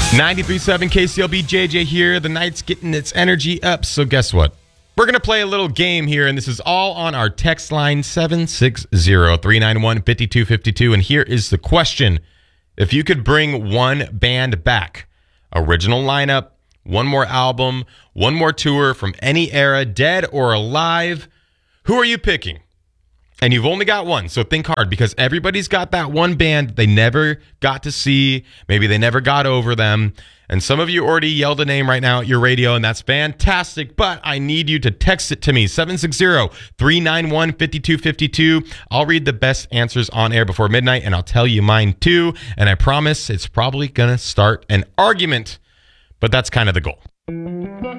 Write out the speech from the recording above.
93.7 KCLB, JJ here. The night's getting its energy up, so guess what? We're going to play a little game here, and this is all on our text line 760-391-5252. And here is the question. If you could bring one band back, original lineup, one more album, one more tour from any era, dead or alive, who are you picking? And you've only got one, so think hard, because everybody's got that one band they never got to see. Maybe they never got over them. And some of you already yelled a name right now at your radio, and that's fantastic. But I need you to text it to me, 760-391-5252. I'll read the best answers on air before midnight, and I'll tell you mine too. And I promise it's probably going to start an argument, but that's kind of the goal.